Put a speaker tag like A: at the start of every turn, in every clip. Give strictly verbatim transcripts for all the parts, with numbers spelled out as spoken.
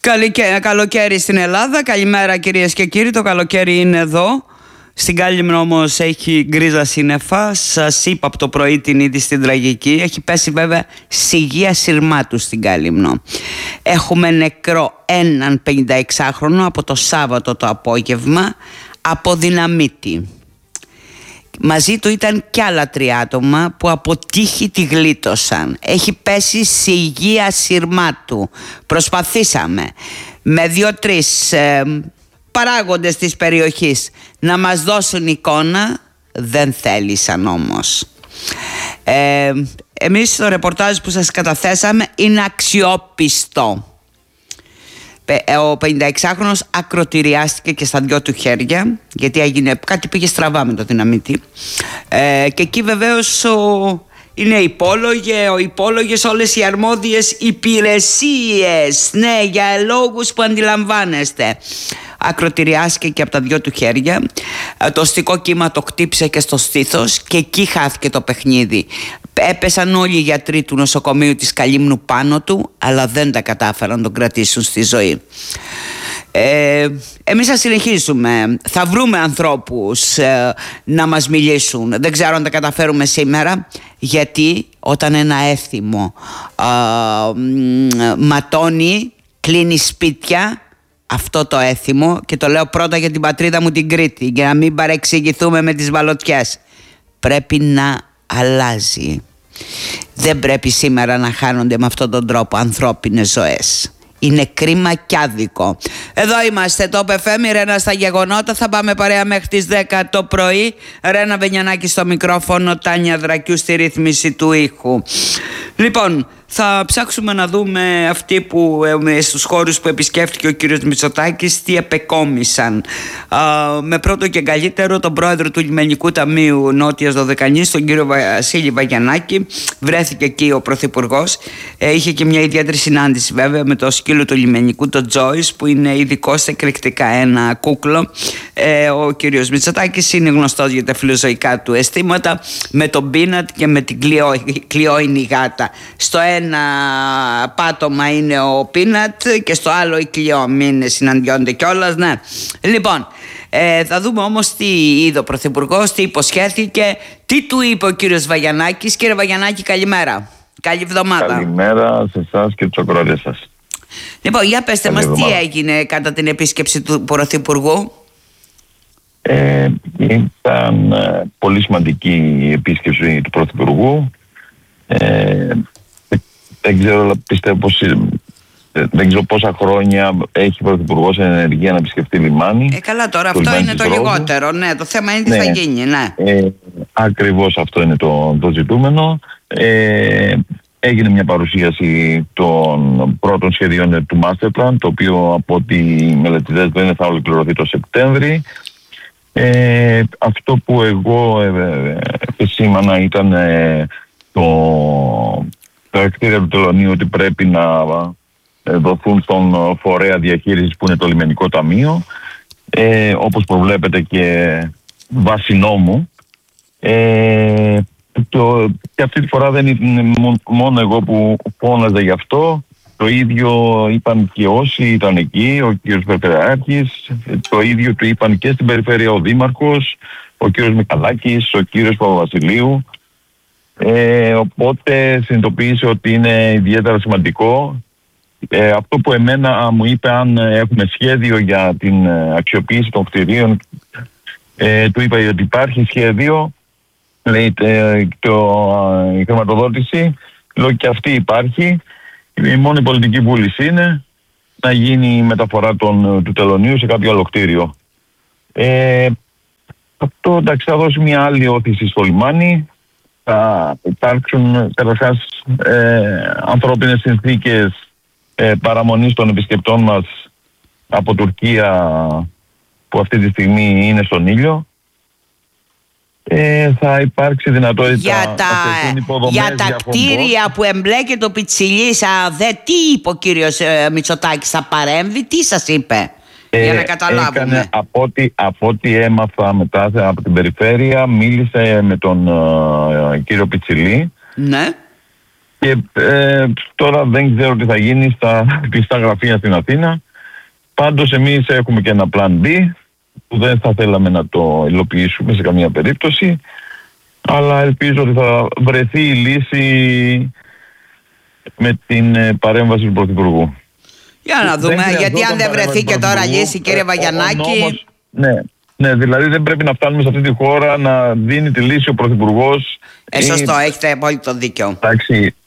A: Καλοκαίρι στην Ελλάδα. Καλημέρα κυρίες και κύριοι. Το καλοκαίρι είναι εδώ. Στην Κάλυμνο όμως έχει γκρίζα σύννεφα. Σας είπα από το πρωί την είδη στην τραγική. Έχει πέσει βέβαια σιγεία σειρμάτου στην Κάλυμνο. Έχουμε νεκρό έναν πενηνταεξάχρονο από το Σάββατο το απόγευμα από δυναμίτη. Μαζί του ήταν κι άλλα τρία άτομα που από τύχη τη γλίτωσαν. Έχει πέσει σιγεία σειρμάτου. Προσπαθήσαμε με δύο-τρεις ε, παράγοντες της περιοχής να μας δώσουν εικόνα, δεν θέλησαν όμως. Ε, εμείς το ρεπορτάζ που σας καταθέσαμε είναι αξιόπιστο. Ο πενηνταεξάχρονος ακροτηριάστηκε και στα δυο του χέρια, γιατί έγινε, κάτι πήγε στραβά με το δυναμίτη. Ε, και εκεί βεβαίως ο, είναι υπόλογε, ο υπόλογες όλες οι αρμόδιες υπηρεσίες. Ναι, για λόγους που αντιλαμβάνεστε. Ακροτηριάστηκε και από τα δυο του χέρια. Το οστικό κύμα το χτύπησε και στο στήθος και εκεί χάθηκε το παιχνίδι. Έπεσαν όλοι οι γιατροί του νοσοκομείου της Καλύμνου πάνω του, αλλά δεν τα κατάφεραν να τον κρατήσουν στη ζωή. Ε, εμείς θα συνεχίσουμε. Θα βρούμε ανθρώπους ε, να μας μιλήσουν. Δεν ξέρω αν τα καταφέρουμε σήμερα, γιατί όταν ένα έθιμο ε, ματώνει, κλείνει σπίτια, αυτό το έθιμο, και το λέω πρώτα για την πατρίδα μου την Κρήτη, για να μην παρεξηγηθούμε με τις βαλωτιές, πρέπει να αλλάζει. Δεν πρέπει σήμερα να χάνονται με αυτόν τον τρόπο ανθρώπινες ζωές. Είναι κρίμα κι άδικο. Εδώ είμαστε, το Top εφ εμ, η Ρένα στα γεγονότα. Θα πάμε παρέα μέχρι τις δέκα το πρωί. Ρένα Βενιανάκη στο μικρόφωνο, Τάνια Δρακιού στη ρύθμιση του ήχου. Λοιπόν, θα ψάξουμε να δούμε αυτοί που ε, στους χώρους που επισκέφτηκε ο κύριος Μητσοτάκης τι επεκόμισαν. Α, με πρώτο και καλύτερο τον πρόεδρο του Λιμενικού Ταμείου Νότιας Δωδεκανής, τον κύριο Βασίλη Βαγιανάκη. Βρέθηκε εκεί ο πρωθυπουργός. Ε, είχε και μια ιδιαίτερη συνάντηση βέβαια με το σκύλο του λιμενικού, τον Τζόις, που είναι ειδικό σε εκρηκτικά, ένα κούκλο. Ε, ο κύριος Μητσοτάκης είναι γνωστός για τα φιλοζωικά του αισθήματα, με τον Πίνατ και με την Κλειόινη γάτα. Στο ένα πάτωμα είναι ο Πίνατ και στο άλλο η Κλειό, μην συναντιόνται κιόλας, ναι. Λοιπόν, ε, θα δούμε όμως τι είδε ο πρωθυπουργός, τι υποσχέθηκε, τι του είπε ο κύριος Βαγιανάκης. Κύριε Βαγιανάκη, καλημέρα. Καλή εβδομάδα.
B: Καλημέρα σε εσάς και τους ακροατές σας.
A: Λοιπόν, για πέστε
B: Καλή
A: μας
B: εβδομάδα.
A: τι έγινε κατά την επίσκεψη του πρωθυπουργού.
B: Ε, ήταν ε, πολύ σημαντική η επίσκεψη του πρωθυπουργού. Ε, δεν ξέρω, πιστεύω πως, ε, δεν ξέρω πόσα χρόνια έχει ο πρωθυπουργός εν ενεργεία να επισκεφτεί λιμάνι.
A: Ε, καλά, τώρα
B: το
A: αυτό
B: λιμάνι
A: είναι το
B: της Ρόδου.
A: λιγότερο. Ναι, το θέμα είναι τι
B: Ναι.
A: θα γίνει. Ναι.
B: Ε, ακριβώς αυτό είναι το, το ζητούμενο. Ε, έγινε μια παρουσίαση των πρώτων σχεδίων του Master Plan, το οποίο από ό,τι οι μελετητές λένε θα ολοκληρωθεί το Σεπτέμβρη. Ε, αυτό που εγώ ε, επισήμανα ήταν ε, το, το εκτήρια του τελωνίου, ότι πρέπει να ε, δοθούν στον φορέα διαχείρισης που είναι το Λιμενικό Ταμείο, ε, όπως προβλέπεται και βάσει νόμου. Ε, το, και αυτή τη φορά δεν είναι μόνο εγώ που φώναζα γι' αυτό. Το ίδιο είπαν και όσοι ήταν εκεί, ο κύριος Περιφερειάρχης, το ίδιο του είπαν και στην περιφέρεια ο Δήμαρχος, ο κύριος Μιχαλάκης, ο κύριος Παπαβασιλείου. Ε, οπότε συνειδητοποίησε ότι είναι ιδιαίτερα σημαντικό. Ε, αυτό που εμένα μου είπε, αν έχουμε σχέδιο για την αξιοποίηση των κτηρίων, ε, του είπα ότι υπάρχει σχέδιο, λέει, ε, το, η χρηματοδότηση, λέω και αυτή υπάρχει. Η μόνη πολιτική βούληση είναι να γίνει η μεταφορά των, του τελωνίου σε κάποιο άλλο κτίριο. Ε, αυτό, εντάξει, θα δώσει μια άλλη όθηση στο λιμάνι. Θα υπάρξουν καταρχάς ε, ανθρώπινες συνθήκες ε, παραμονής των επισκεπτών μας από Τουρκία, που αυτή τη στιγμή είναι στον ήλιο. Ε, θα υπάρξει δυνατότητα
A: Για τα, για τα κτίρια που εμπλέκεται ο Πιτσιλής, δε, τι είπε ο κύριος ε, Μητσοτάκης, θα παρέμβει, τι σας είπε, ε, για να καταλάβουμε.
B: Έκανε, από, ό,τι, από ό,τι έμαθα μετά από την περιφέρεια, μίλησε με τον ε, κύριο Πιτσιλή.
A: Ναι.
B: Και ε, τώρα δεν ξέρω τι θα γίνει στα κλειστά γραφεία στην Αθήνα. Πάντως εμείς έχουμε και ένα plan B που δεν θα θέλαμε να το υλοποιήσουμε σε καμία περίπτωση, αλλά ελπίζω ότι θα βρεθεί η λύση με την ε, παρέμβαση του Πρωθυπουργού.
A: Για να δούμε, γιατί αν δεν βρεθεί και τώρα λύση, κύριε Βαγιανάκη...
B: Ο, ο νόμος, ναι, ναι, δηλαδή δεν πρέπει να φτάνουμε σε αυτή τη χώρα να δίνει τη λύση ο Πρωθυπουργός.
A: Ε, σωστό, ή... έχετε απόλυτο δίκιο.
B: Εντάξει,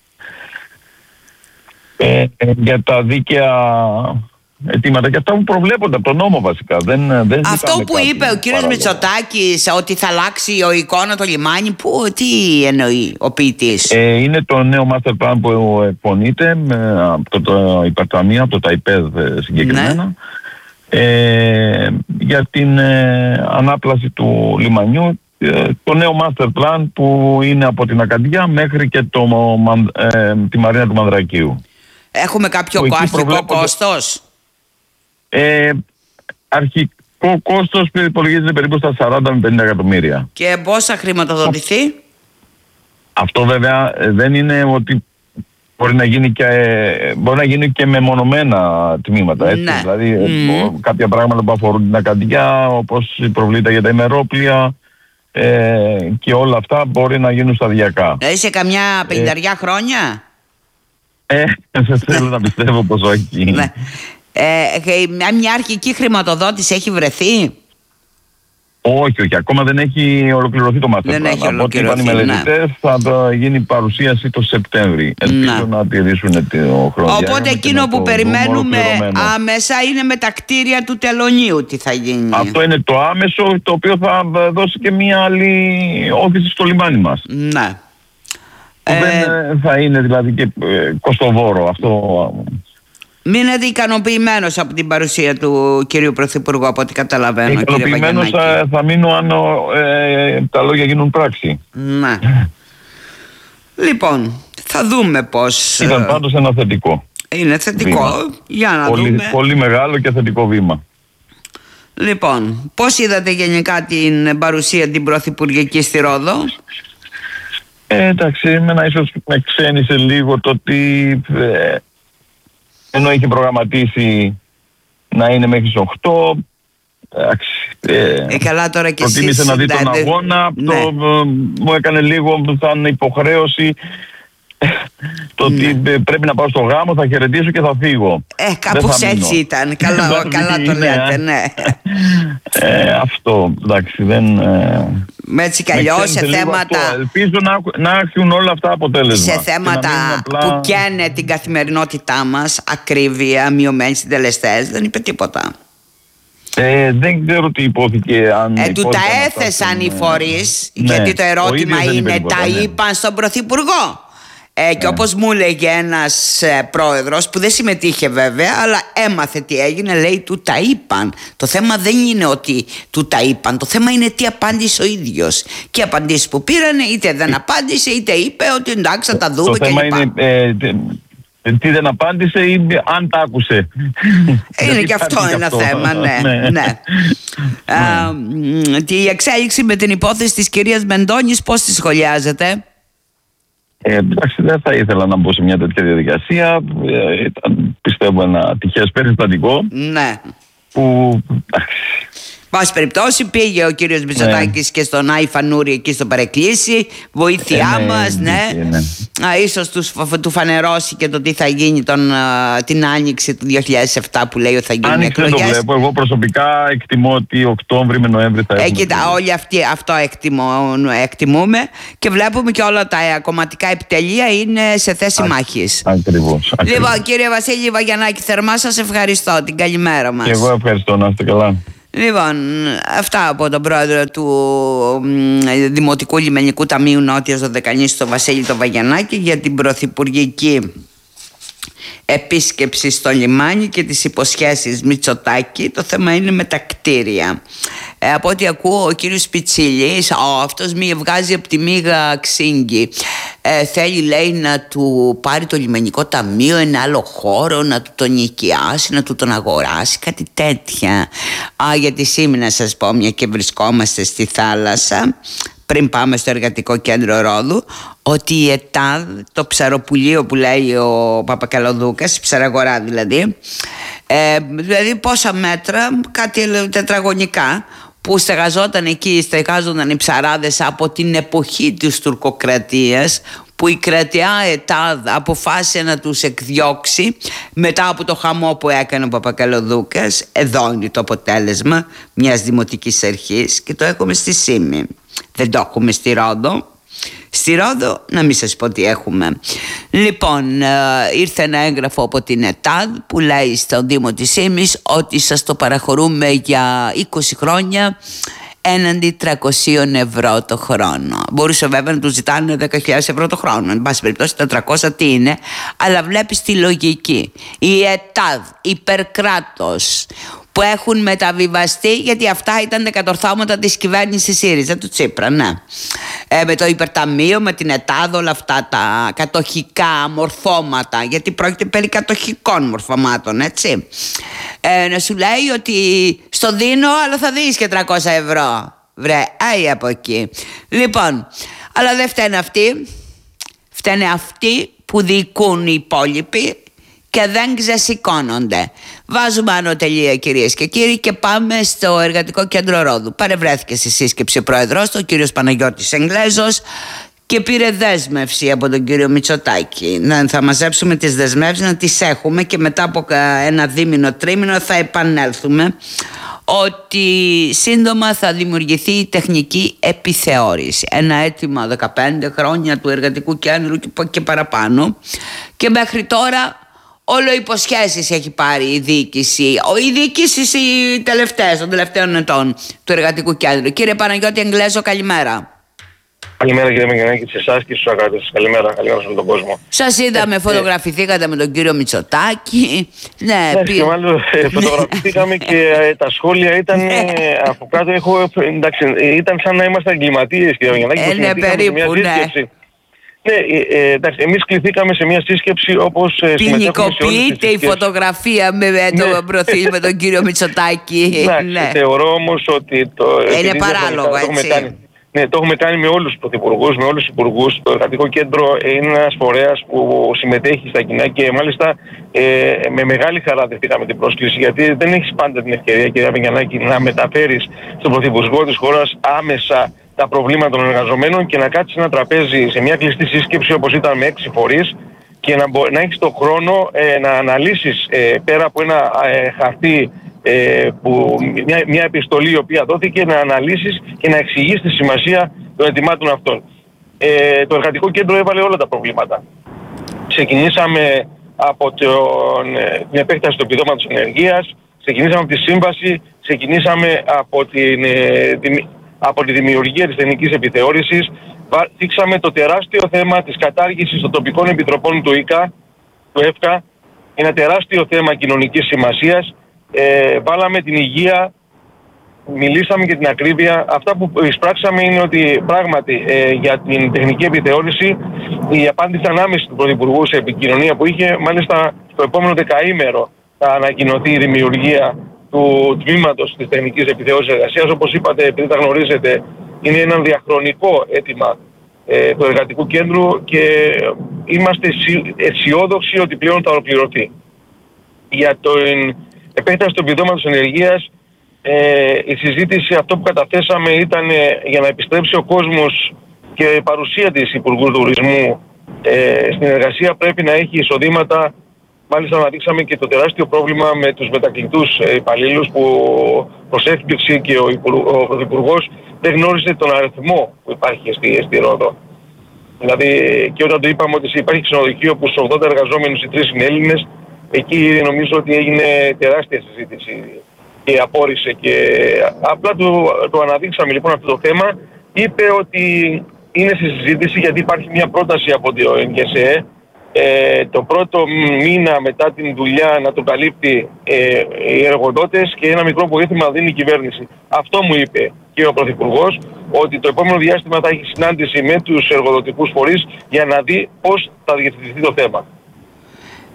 B: ε, ε, για τα δίκαια αιτήματα και αυτά που προβλέπονται από τον νόμο βασικά. Δεν, δεν
A: αυτό που είπε ο κύριος Μητσοτάκης, ότι θα αλλάξει ο εικόνα το λιμάνι, που, τι εννοεί ο ποιητής?
B: Ε, είναι το νέο master plan που εκπονείται από το, το υπερταμείο, από το ΤΑΙΠΕΔ συγκεκριμένα, ναι. ε, για την ε, ανάπλαση του λιμανιού. Ε, το νέο master plan που είναι από την Ακαντιά μέχρι και το, ε, τη Μαρίνα του Μανδρακίου. Έχουμε κάποιο
A: αρχικό κόστος?
B: Ε, αρχικό κόστος υπολογίζεται περίπου στα σαράντα με πενήντα εκατομμύρια.
A: Και πώς θα χρηματοδοτηθεί?
B: Αυτό βέβαια δεν είναι ότι μπορεί να γίνει και, μπορεί να γίνει και με μονομένα τμήματα. Έτσι.
A: Ναι.
B: Δηλαδή
A: mm.
B: κάποια πράγματα που αφορούν την Ακαντιά, όπως η προβλήτα για τα ημερόπλια ε, και όλα αυτά μπορεί να γίνουν σταδιακά.
A: Δηλαδή σε καμιά πενηνταριά ε, χρόνια?
B: Ε, δεν θέλω να πιστεύω πως όχι.
A: Ναι. Ε, μια αρχική χρηματοδότηση έχει βρεθεί?
B: Όχι, όχι. Ακόμα δεν έχει ολοκληρωθεί το master plan.
A: Δεν έχει
B: από ό,τι είπαν οι μελετητές, ναι. θα το γίνει παρουσίαση το Σεπτέμβρη. Ελπίζω να, να τηρήσουν το χρόνο.
A: Οπότε εκείνο που περιμένουμε άμεσα είναι με τα κτίρια του τελωνίου τι θα γίνει.
B: Αυτό είναι το άμεσο, το οποίο θα δώσει και μια άλλη όθηση στο λιμάνι μας.
A: Ναι.
B: Ε, δεν θα είναι δηλαδή και κοστοβόρο αυτό.
A: Μείνετε ικανοποιημένος από την παρουσία του κυρίου Πρωθυπουργού, από ό,τι καταλαβαίνω.
B: Ικανοποιημένος θα, θα μείνω αν ε, τα λόγια γίνουν πράξη.
A: Ναι. Λοιπόν, θα δούμε πώς...
B: Ήταν πάντως ένα θετικό.
A: Είναι θετικό. Βήμα. Για να
B: πολύ,
A: δούμε.
B: Πολύ μεγάλο και θετικό βήμα.
A: Λοιπόν, πώς είδατε γενικά την παρουσία την πρωθυπουργική στη Ρόδο?
B: Ε, εντάξει, εμένα ίσως με ξένησε λίγο το ότι... Ε, ενώ είχε προγραμματίσει να είναι μέχρι τις οκτώ.
A: Ε, ε, καλά τώρα και εσείς.
B: Προτίμησε να δει τον δε... αγώνα. Ναι. Το, μου έκανε λίγο σαν υποχρέωση το ναι. ότι πρέπει να πάω στο γάμο, θα χαιρετήσω και θα φύγω.
A: Ε, κάπως έτσι ήταν. Καλά, καλά το λέτε, ναι.
B: Ε, αυτό, εντάξει, δεν... Ε,
A: με έτσι κι αλλιώς σε θέματα...
B: Αυτό. Ελπίζω να, να έχουν όλα αυτά αποτέλεσμα.
A: Σε θέματα απλά... που καίνε την καθημερινότητά μας, ακρίβεια, μειωμένοι συντελεστές, δεν είπε τίποτα.
B: Ε, δεν ξέρω τι υπόθηκε. Αν
A: ε, του τα έθεσαν οι φορείς, ναι, γιατί το ερώτημα είναι, τα ναι. είπαν στον Πρωθυπουργό. Ε, και yeah. όπως μου έλεγε ένας ε, πρόεδρος που δεν συμμετείχε βέβαια, αλλά έμαθε τι έγινε, λέει του τα είπαν. Το θέμα δεν είναι ότι του τα είπαν, το θέμα είναι τι απάντησε ο ίδιος. Και οι απαντήσεις που πήρανε, είτε δεν απάντησε είτε είπε ότι εντάξει θα τα δούμε
B: το
A: και
B: θέμα
A: λοιπά.
B: Είναι, ε, τι δεν απάντησε ή αν τα άκουσε.
A: Είναι και αυτό ένα αυτό. θέμα, ναι. ναι. ναι. Α, η εξέλιξη με την υπόθεση της κυρίας Μεντώνης πώς τη σχολιάζετε?
B: Ε, εντάξει, δεν θα ήθελα να μπω σε μια τέτοια διαδικασία. Ε, ήταν, πιστεύω, ένα τυχαίο περιστατικό.
A: Ναι.
B: Που.
A: Πάση περιπτώσει, πήγε ο κύριος Μητσοτάκης ναι. και στον Άι Φανούρη εκεί στο Παρεκκλήσι. Βοήθειά ε, ναι, μας, ναι. ναι. ναι. Α, ίσως τους, του φανερώσει και το τι θα γίνει τον, την άνοιξη του δύο χιλιάδες επτά που λέει ότι θα γίνουν
B: άνοιξη
A: εκλογές.
B: Δεν το βλέπω. Εγώ προσωπικά εκτιμώ ότι Οκτώβρη με Νοέμβρη θα έχουμε.
A: Ε, κοίτα, όλοι αυτοί αυτό εκτιμώ, εκτιμούμε και βλέπουμε και όλα τα κομματικά επιτελεία είναι σε θέση Α, μάχης.
B: Ακριβώς.
A: Λοιπόν, κύριε Βασίλη Βαγιανάκη, θερμά σας ευχαριστώ. Την καλημέρα μας.
B: Και εγώ ευχαριστώ, να είστε καλά.
A: Λοιπόν, αυτά από τον πρόεδρο του Δημοτικού Λιμενικού Ταμείου Νότιας Δωδεκανήσου, τον Βασίλη τον Βαγιανάκη, για την πρωθυπουργική επίσκεψη στο λιμάνι και τις υποσχέσεις Μητσοτάκη. Το θέμα είναι με τα κτίρια. Ε, από ό,τι ακούω, ο κύριος Πιτσίλης, oh, αυτός μη βγάζει από τη μίγα ξύγκη. Ε, θέλει, λέει, να του πάρει το λιμενικό ταμείο ένα άλλο χώρο, να του τον νοικιάσει, να του τον αγοράσει, κάτι τέτοια. Α, γιατί σήμερα να σας πω, μια και βρισκόμαστε στη θάλασσα, πριν πάμε στο Εργατικό Κέντρο Ρόδου, ότι η ΕΤΑΔ, το ψαροπουλίο που λέει ο Παπακαλοδούκας, η ψαραγορά δηλαδή, ε, δηλαδή πόσα μέτρα, κάτι τετραγωνικά, που στεγαζόταν εκεί, στεγάζονταν οι ψαράδες από την εποχή της τουρκοκρατίας, που η κρατιά ΕΤΑΔ αποφάσισε να τους εκδιώξει μετά από το χαμό που έκανε ο Παπακαλοδούκας. Εδώ είναι το αποτέλεσμα μιας δημοτικής αρχής και το έχουμε στη Σύμη. Δεν το έχουμε στη Ρόδο. Στη Ρόδο να μην σας πω τι έχουμε. Λοιπόν, ήρθε ένα έγγραφο από την ΕΤΑΔ που λέει στον Δήμο της Σύμης ότι σας το παραχωρούμε για είκοσι χρόνια έναντι τριακόσια ευρώ το χρόνο. Μπορούσε βέβαια να του ζητάνε δέκα χιλιάδες ευρώ το χρόνο. Εν πάση περιπτώσει τετρακόσια τι είναι, αλλά βλέπεις τη λογική. Η ΕΤΑΔ, υπερκράτος, που έχουν μεταβιβαστεί, γιατί αυτά ήταν τα κατορθώματα της κυβέρνησης ΣΥΡΙΖΑ του Τσίπρα, ναι. Ε, με το υπερταμείο, με την ΕΤΑΔ, όλα αυτά τα κατοχικά μορφώματα, γιατί πρόκειται περί κατοχικών μορφωμάτων, έτσι. Ε, να σου λέει ότι στο δίνω, αλλά θα δεις και τριακόσια ευρώ. Βρε, άι από εκεί. Λοιπόν, αλλά δεν φταίνε αυτοί. Φταίνε αυτοί που διοικούν οι υπόλοιποι και δεν ξεσηκώνονται. Βάζουμε άνω τελεία, κυρίες και κύριοι, και πάμε στο Εργατικό Κέντρο Ρόδου. Παρευρέθηκε στη σύσκεψη ο πρόεδρος, ο κύριος Παναγιώτης Εγγλέζος, και πήρε δέσμευση από τον κύριο Μητσοτάκη. Να, θα μαζέψουμε τις δεσμεύσεις, να τις έχουμε και μετά από ένα δίμηνο, τρίμηνο θα επανέλθουμε, ότι σύντομα θα δημιουργηθεί η τεχνική επιθεώρηση. Ένα αίτημα δεκαπέντε χρόνια του Εργατικού Κέντρου και παραπάνω, και μέχρι τώρα όλο υποσχέσεις έχει πάρει η διοίκηση. Οι διοίκησεις οι τελευταίες, των τελευταίων ετών του Εργατικού Κέντρου. Κύριε Παναγιώτη Εγγλέζο, καλημέρα.
C: Καλημέρα κύριε Μεγενάκη, σε εσάς και στους ακράτες σας. Καλημέρα, καλημέρα σε τον κόσμο.
A: Σας είδαμε, ε, φωτογραφηθήκατε ε, με τον κύριο Μητσοτάκη. Ναι,
C: ναι, και μάλλον ε, φωτογραφηθήκαμε και ε, τα σχόλια ήταν ε, από κάτω. Έχω, εντάξει, ήταν σαν να είμαστε εγκληματίες κύριε Μεγενάκη.
A: Ε, ναι, περίπου, ναι.
C: Ναι, ε, εντάξει, εμείς κληθήκαμε σε μια σύσκεψη όπως ε,
A: ποινικοποιείται η φωτογραφία με, με, ναι. το προφίλ με τον κύριο Μητσοτάκη.
C: Εντάξει, ναι. Θεωρώ όμως ότι το...
A: Ε, είναι παράλογο, έτσι.
C: Ναι, το έχουμε κάνει με όλους τους πρωθυπουργούς, με όλους τους υπουργούς. Το Εργατικό Κέντρο είναι ένας φορέας που συμμετέχει στα κοινά και μάλιστα ε, με μεγάλη χαρά δεχτήκαμε την πρόσκληση, γιατί δεν έχεις πάντα την ευκαιρία, κυρία Μεγενάκη, να μεταφέρεις στον πρωθυπουργό της χώρας άμεσα τα προβλήματα των εργαζομένων και να κάτσεις ένα τραπέζι σε μια κλειστή σύσκεψη όπως ήταν με έξι φορείς και να, μπο, να έχεις τον χρόνο ε, να αναλύσεις ε, πέρα από ένα ε, χαρτί, ε, που, μια, μια επιστολή η οποία δόθηκε, να αναλύσεις και να εξηγείς τη σημασία των αιτημάτων αυτών. Ε, το Εργατικό Κέντρο έβαλε όλα τα προβλήματα. Ξεκινήσαμε από τον, ε, την επέκταση του επιδόματος ενεργείας, ξεκινήσαμε από τη σύμβαση, ξεκινήσαμε από την... Ε, την από τη δημιουργία της τεχνικής επιθεώρησης, δείξαμε το τεράστιο θέμα της κατάργησης των τοπικών επιτροπών του ΙΚΑ, του ΕΦΚΑ, ένα τεράστιο θέμα κοινωνικής σημασίας, ε, βάλαμε την υγεία, μιλήσαμε για την ακρίβεια. Αυτά που εισπράξαμε είναι ότι πράγματι ε, για την τεχνική επιθεώρηση η απάντηση ανάμεση του Πρωθυπουργού σε επικοινωνία που είχε, μάλιστα στο επόμενο δεκαήμερο θα ανακοινωθεί η δημιουργία του τμήματος της τεχνικής επιθεώρησης εργασίας. Όπως είπατε, επειδή τα γνωρίζετε, είναι ένα διαχρονικό αίτημα ε, του Εργατικού Κέντρου και είμαστε αισιόδοξοι ότι πλέον θα ολοκληρωθεί. Για την επέκταση του επιδόματος ενεργείας, ε, η συζήτηση, αυτό που καταθέσαμε ήταν ε, για να επιστρέψει ο κόσμος και η παρουσία της Υπουργού Τουρισμού ε, στην εργασία πρέπει να έχει εισοδήματα. Μάλιστα αναδείξαμε και το τεράστιο πρόβλημα με τους μετακλητούς υπαλλήλους που προς έκπληξη και ο, ο Πρωθυπουργός δεν γνώριζε τον αριθμό που υπάρχει στη, στη Ρόδο. Δηλαδή και όταν το είπαμε ότι υπάρχει ξενοδοχείο που στους ογδόντα εργαζόμενους οι τρεις είναι Έλληνες, εκεί νομίζω ότι έγινε τεράστια συζήτηση και απόρρισε και απλά του, το αναδείξαμε λοιπόν αυτό το θέμα. Είπε ότι είναι στη συζήτηση γιατί υπάρχει μια πρόταση από το ΕΝΚΕΣΕ Ε, το πρώτο μήνα μετά την δουλειά να το καλύπτει ε, οι εργοδότες και ένα μικρό βοήθημα δίνει η κυβέρνηση. Αυτό μου είπε και ο Πρωθυπουργός, ότι το επόμενο διάστημα θα έχει συνάντηση με τους εργοδοτικούς φορείς για να δει πώς θα διευθυνθεί το θέμα.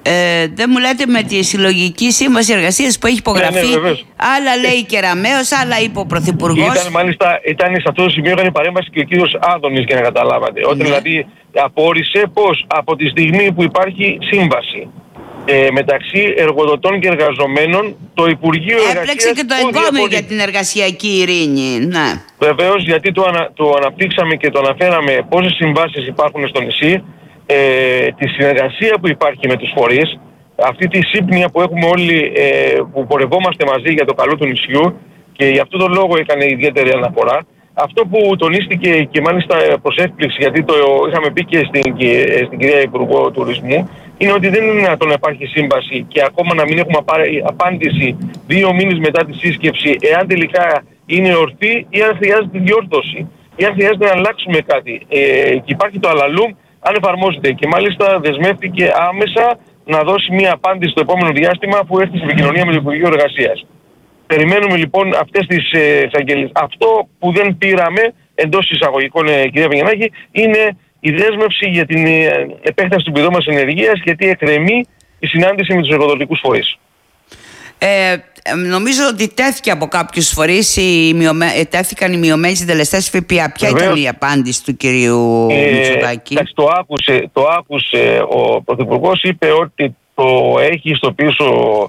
A: Ε, δεν μου λέτε με τη συλλογική σύμβαση εργασίας που έχει υπογραφεί,
C: ναι, ναι,
A: άλλα λέει Κεραμέως, άλλα είπε ο Πρωθυπουργός.
C: Ήταν μάλιστα, ήταν σε αυτό το σημείο έκανε παρέμβαση και ο κύριος Άδωνης, για να καταλάβατε.
A: Ναι.
C: Όταν δηλαδή απόρρισε πως από τη στιγμή που υπάρχει σύμβαση ε, μεταξύ εργοδοτών και εργαζομένων, το Υπουργείο Εργασίας...
A: Έπλεξε και το εγκόμιο για την εργασιακή ειρήνη, ναι.
C: Βεβαίως, γιατί το, ανα, το αναπτύξαμε και το αναφέραμε πόσες συμβάσεις υπάρχουν στο νησί, ε, τη συνεργασία που υπάρχει με τους φορείς, αυτή τη σύμπνοια που έχουμε όλοι, ε, που πορευόμαστε μαζί για το καλό του νησιού, και γι' αυτό τον λόγο έκανε ιδιαίτερη αναφορά. Αυτό που τονίστηκε και μάλιστα προς έκπληξη, γιατί το είχαμε πει και στην, και στην κυρία Υπουργό Τουρισμού, είναι ότι δεν είναι δυνατόν να υπάρχει σύμβαση και ακόμα να μην έχουμε απάντηση δύο μήνες μετά τη σύσκεψη, εάν τελικά είναι ορθή ή αν χρειάζεται διόρθωση ή αν χρειάζεται να αλλάξουμε κάτι. Ε, και υπάρχει το αλαλούμ αν εφαρμόζεται, και μάλιστα δεσμεύτηκε άμεσα να δώσει μια απάντηση στο επόμενο διάστημα, αφού έρθει σε επικοινωνία με το Υπουργείο Εργασίας. Περιμένουμε λοιπόν αυτές τις εξαγγελίες. Αυτό που δεν πήραμε, εντός εισαγωγικών, ε, κυρία Βενιανάκη, είναι η δέσμευση για την ε, επέκταση του επιδόματος ενεργείας, γιατί εκκρεμεί η συνάντηση με τους εργοδοτικούς φορείς.
A: Ε, νομίζω ότι τέθηκε από κάποιους φορείς, οι μειωμέ... τέθηκαν οι μειωμένοι συντελεστές ΦΠΑ. Ποια
C: Βεβαίως.
A: ήταν η απάντηση του κυρίου
C: Ε,
A: Μητσοτάκη?
C: εντάξει, το άκουσε, το άκουσε ο Πρωθυπουργός, είπε ότι το έχει στο πίσω,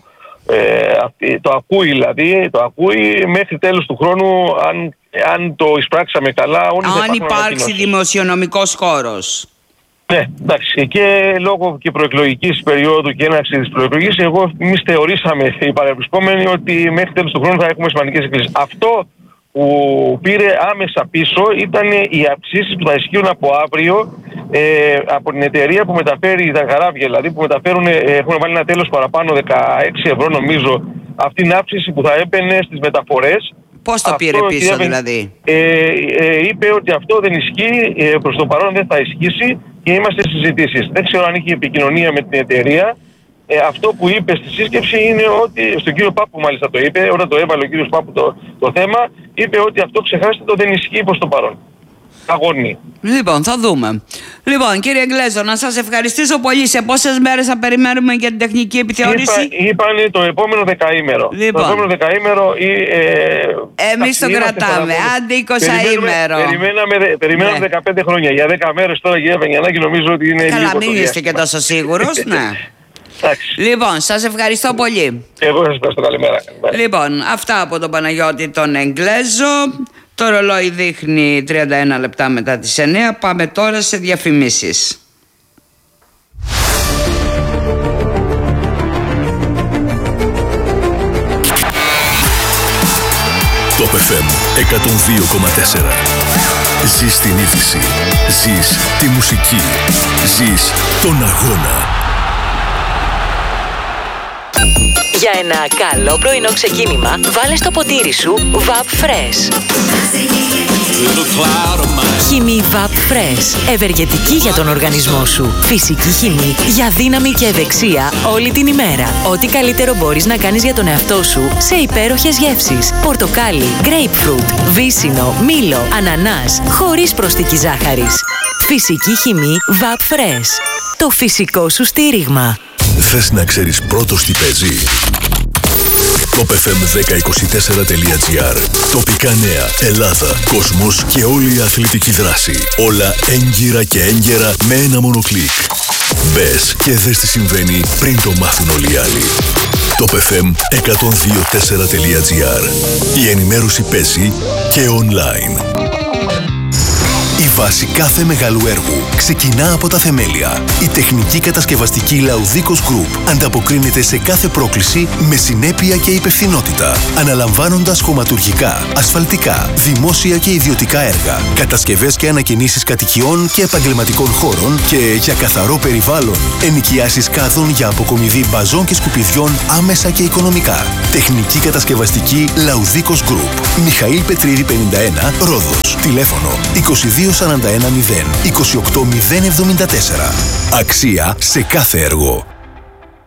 C: ε, το ακούει δηλαδή, το ακούει μέχρι τέλος του χρόνου, αν, αν το εισπράξαμε καλά.
A: Αν υπάρξει δημοσιονομικός χώρος.
C: Ναι, εντάξει. Και λόγω και προεκλογικής περίοδου και έναρξη της προεκλογής, εγώ εμείς θεωρήσαμε οι παρευρισκόμενοι ότι μέχρι τέλος του χρόνου θα έχουμε σημαντικές εκκλήσεις. Αυτό που πήρε άμεσα πίσω ήταν οι αυξήσεις που θα ισχύουν από αύριο ε, από την εταιρεία που μεταφέρει τα καράβια, δηλαδή που μεταφέρουν, ε, έχουν βάλει ένα τέλος παραπάνω δεκαέξι ευρώ νομίζω, αυτή την αύξηση που θα έμπαινε στις μεταφορές.
A: Πώς το
C: Αυτό,
A: πήρε πίσω
C: κυρία,
A: δηλαδή?
C: Ε, ε, είπε ότι αυτό δεν ισχύει, ε, προς το παρόν δεν θα ισχύσει και είμαστε στις συζητήσεις. Δεν ξέρω αν είχε επικοινωνία με την εταιρεία. Ε, αυτό που είπε στη σύσκεψη είναι ότι, στον κύριο Πάπου μάλιστα το είπε, όταν το έβαλε ο κύριος Πάπου το, το θέμα, είπε ότι αυτό, ξεχάστε το, δεν ισχύει προς το παρόν. Αγώνει.
A: Λοιπόν, θα δούμε. Λοιπόν, κύριε Εγγλέζο, να σας ευχαριστήσω πολύ. Σε πόσες μέρες θα περιμένουμε για την τεχνική επιθεώρηση?
C: Είπα, είπανε το επόμενο δεκαήμερο.
A: Λοιπόν.
C: Το επόμενο δεκαήμερο ή, ε,
A: εμείς το κρατάμε. Άντε εικοσαήμερο.
C: Περιμέναμε, περιμέναμε
A: Ναι.
C: δεκαπέντε χρόνια. Για δέκα μέρες τώρα, κυρία Βενιανάκη, νομίζω ότι είναι
A: Καλά,
C: λίγο
A: μην
C: το
A: είστε
C: διάστημα.
A: και τόσο σίγουρος. Ναι.
C: Εντάξει.
A: Λοιπόν, σας ευχαριστώ πολύ.
C: Εγώ σας ευχαριστώ. Καλημέρα.
A: Λοιπόν, αυτά από τον Παναγιώτη τον Εγγλέζο. Το ρολόι δείχνει τριάντα ένα λεπτά μετά τις εννιά. Πάμε τώρα σε διαφημίσεις.
D: Top εφ εμ εκατόν δύο κόμμα τέσσερα. Ζεις την είδηση. Ζεις τη μουσική. Ζεις τον αγώνα.
E: Για ένα καλό πρωινό ξεκίνημα, βάλε στο ποτήρι σου Vap Fresh. Χυμή Vap Fresh. Ευεργετική για τον οργανισμό σου. Φυσική χυμή για δύναμη και ευεξία όλη την ημέρα. Ό,τι καλύτερο μπορείς να κάνεις για τον εαυτό σου σε υπέροχες γεύσεις. Πορτοκάλι, grapefruit, βύσσινο, μήλο, ανανάς, χωρίς προσθήκη ζάχαρης. Φυσική χυμή Vap Fresh. Το φυσικό σου στήριγμα.
D: Θες να ξέρεις πρώτος τι παίζει? Top εφ εμ δέκα είκοσι τέσσερα τελεία τζι άρ. Τοπικά νέα, Ελλάδα, κόσμος και όλη η αθλητική δράση. Όλα έγκυρα και έγκαιρα με ένα μόνο κλικ. Μπες και δες τι συμβαίνει πριν το μάθουν όλοι οι άλλοι. Top εφ εμ εκατόν δύο κόμμα τέσσερα τελεία τζι άρ. Η ενημέρωση παίζει και online. Η βάση κάθε μεγάλου έργου ξεκινά από τα θεμέλια. Η τεχνική κατασκευαστική Laudicos Group ανταποκρίνεται σε κάθε πρόκληση με συνέπεια και υπευθυνότητα, αναλαμβάνοντας χωματουργικά, ασφαλτικά, δημόσια και ιδιωτικά έργα, κατασκευές και ανακαινήσεις κατοικιών και επαγγελματικών χώρων και για καθαρό περιβάλλον, ενοικιάσεις κάδων για αποκομιδή μπαζών και σκουπιδιών άμεσα και οικονομικά. Τεχνική κατασκευαστική Laudicos Group. Μιχαήλ Πετρίδη πενήντα ένα, Ρόδος. Τηλέφωνο είκοσι δύο σαράντα ένα μηδέν είκοσι οκτώ μηδέν εβδομήντα τέσσερα. Αξία σε κάθε έργο.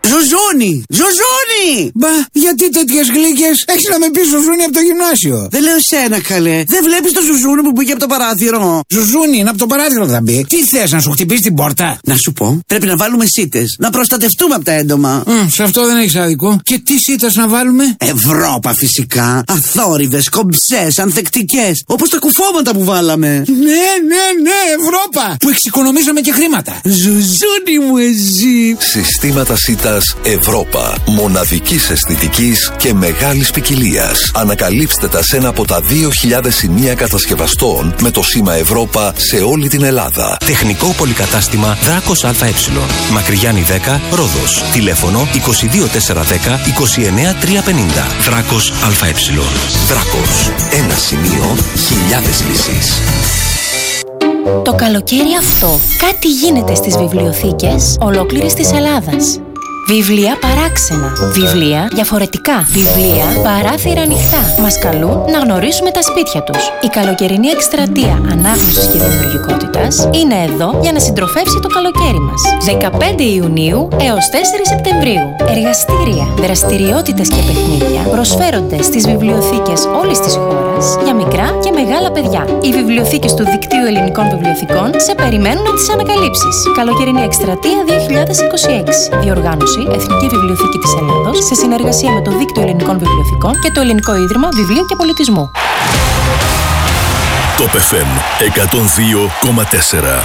F: Ζουζούνι! Ζουζούνι!
G: Μπα, γιατί τέτοιες γλύκες? Έχεις να με πεις Ζουζούνι από το γυμνάσιο.
F: Δεν λέω σένα, καλέ. Δεν βλέπεις το Ζουζούνι που μπήκε από το παράθυρο?
G: Ζουζούνι, είναι από το παράθυρο θα μπει. Τι θες, να σου χτυπήσει την πόρτα?
F: Να σου πω, πρέπει να βάλουμε σίτες. Να προστατευτούμε από τα έντομα.
G: Mm, σε αυτό δεν έχεις άδικο. Και τι σίτες να βάλουμε?
F: Ευρώπα φυσικά. Αθόρυβες, κομψές, ανθεκτικές. Όπως τα κουφώματα που βάλαμε.
G: Ναι, ναι, ναι, Ευρώπα! Που εξοικονομήσαμε και χρήματα.
F: Ζουζούνι μου εσύ.
D: Συστήματα σίτας Ευρώπα. Μοναδικής αισθητικής και μεγάλης ποικιλίας. Ανακαλύψτε τα σε ένα από τα δύο χιλιάδες σημεία κατασκευαστών με το σήμα Ευρώπα σε όλη την Ελλάδα.
H: Τεχνικό πολυκατάστημα Δράκος ΑΕ. Μακριγιάννη δέκα, Ρόδος. Τηλέφωνο είκοσι δύο τετρακόσια δέκα είκοσι εννέα τριακόσια πενήντα. Δράκος ΑΕ.
D: Δράκος. Ένα σημείο, χιλιάδες λύσεις.
I: Το καλοκαίρι αυτό κάτι γίνεται στις βιβλιοθήκες ολόκληρης της Ελλάδας. Βιβλία παράξενα, βιβλία διαφορετικά, βιβλία παράθυρα ανοιχτά. Μας καλούν να γνωρίσουμε τα σπίτια τους. Η καλοκαιρινή εκστρατεία ανάγνωσης και δημιουργικότητας είναι εδώ για να συντροφεύσει το καλοκαίρι μας. δεκαπέντε Ιουνίου έως τέσσερις Σεπτεμβρίου. Εργαστήρια, δραστηριότητες και παιχνίδια προσφέρονται στις βιβλιοθήκες όλης της χώρας για μικρά και μεγάλα παιδιά. Οι βιβλιοθήκες του Δικτύου Ελληνικών Βιβλιοθηκών σε περιμένουν να τις ανακαλύψεις. Καλοκαιρινή εκστρατεία δύο χιλιάδες είκοσι έξι. Διοργάνωση Εθνική Βιβλιοθήκη της Ελλάδος σε συνεργασία με το Δίκτυο Ελληνικών Βιβλιοθηκών και το Ελληνικό Ίδρυμα Βιβλίου και Πολιτισμού.
D: Top εφ εμ εκατόν δύο κόμμα τέσσερα.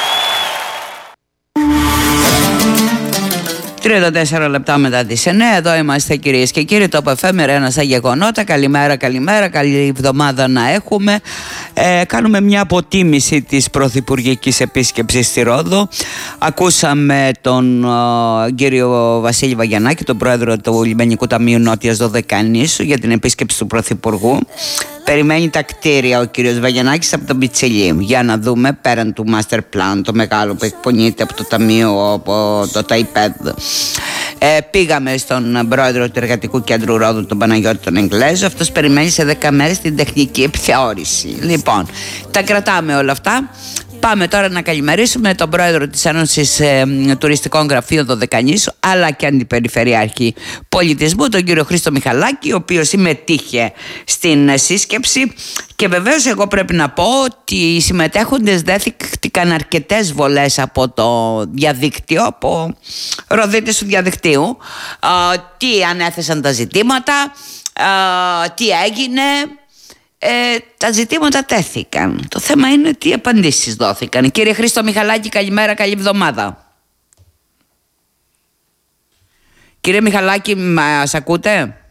A: τριάντα τέσσερα λεπτά μετά τις εννέα, εδώ είμαστε κυρίες και κύριοι. Το Top εφ εμ, ένα στα γεγονότα. Καλημέρα, καλημέρα, καλή εβδομάδα να έχουμε. Ε, κάνουμε μια αποτίμηση της πρωθυπουργικής επίσκεψης στη Ρόδο. Ακούσαμε τον ε, κύριο Βασίλη Βαγιανάκη, τον πρόεδρο του Λιμενικού Ταμείου Νότιας Δωδεκανήσου, για την επίσκεψη του πρωθυπουργού. Περιμένει τα κτίρια ο κύριος Βαγιανάκης από τον Πιτσιλί για να δούμε πέραν του master plan, το μεγάλο που εκπονείται από το Ταμείο, από το ΤΑΙΠΕΔ. Ε, πήγαμε στον πρόεδρο του Εργατικού Κέντρου Ρόδου, τον Παναγιώτη τον Εγγλέζο. Αυτός περιμένει σε δέκα μέρες την τεχνική επιθεώρηση. Λοιπόν, τα κρατάμε όλα αυτά. Πάμε τώρα να καλημερίσουμε τον πρόεδρο της Ένωσης ε, Τουριστικών Γραφείων Δωδεκανήσου, αλλά και αντιπεριφερειάρχη πολιτισμού, τον κύριο Χρήστο Μιχαλάκη, ο οποίος συμμετείχε στην ε, σύσκεψη. Και βεβαίως εγώ πρέπει να πω ότι οι συμμετέχοντες δέχτηκαν αρκετές βολές από το διαδίκτυο, από ροδίτες του διαδικτύου. Ε, τι ανέθεσαν τα ζητήματα, ε, τι έγινε. Ε, τα ζητήματα τέθηκαν. Το θέμα είναι τι απαντήσεις δόθηκαν. Κύριε Χρήστο Μιχαλάκη, καλημέρα, καλή εβδομάδα. Κύριε Μιχαλάκη, μας ακούτε?